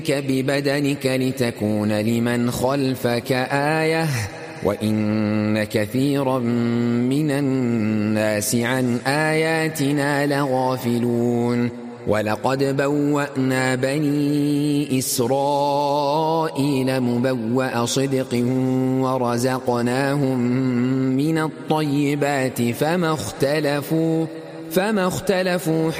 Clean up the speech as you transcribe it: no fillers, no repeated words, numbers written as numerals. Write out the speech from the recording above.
ببدنك لتكون لمن خلفك آية وإن كثيرا من الناس عن آياتنا لغافلون ولقد بوأنا بني إسرائيل مبوأ صدق ورزقناهم من الطيبات فما اختلفوا